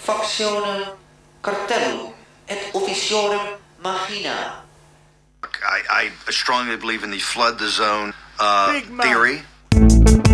factionem cartellum et officiorum machina. I strongly believe in the flood the zone Big man. theory.